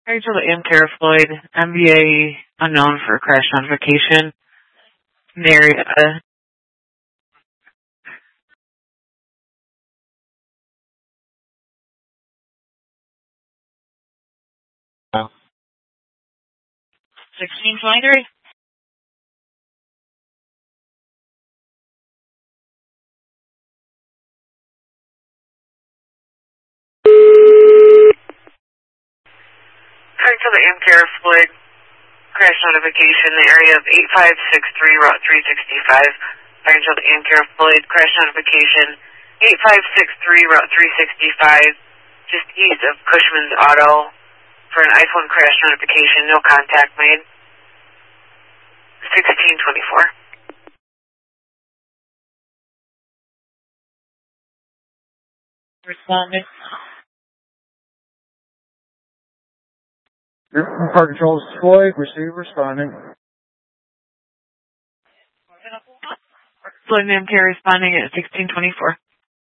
Rachel to Amcare Floyd, MBA unknown for crash notification. In the area. Oh. 1623? Rachel to Amcare Floyd, crash notification in the area of 8563 Route 365. Rachel to Amcare Floyd, crash notification 8563 Route 365, just east of Cushman's Auto for an iPhone crash notification, no contact made. 1624. Responding. Park Control Floyd, receive, responding. Floyd and Amcare responding at 1624.